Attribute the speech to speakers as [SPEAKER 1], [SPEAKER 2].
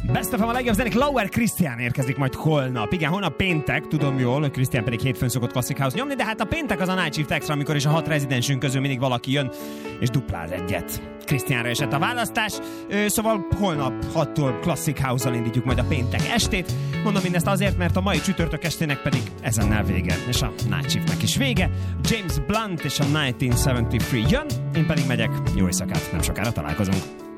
[SPEAKER 1] Best of a legjobb zenék, Lauer Christian érkezik majd holnap. Igen, holnap péntek, tudom jól, hogy Christian pedig hétfőn szokott Classic House nyomni, de hát a péntek az a Night Shift Extra, amikor is a 6 rezidensünk közül mindig valaki jön, és dupláz egyet. Christianra esett a választás, szóval holnap 6-tól Classic House-al indítjuk majd a péntek estét. Mondom mindezt azért, mert a mai csütörtök estének pedig ezennel vége, és a Night Shiftnek is vége. James Blunt és a 1973 jön, én pedig megyek, jó éjszakát, nem sokára találkozunk.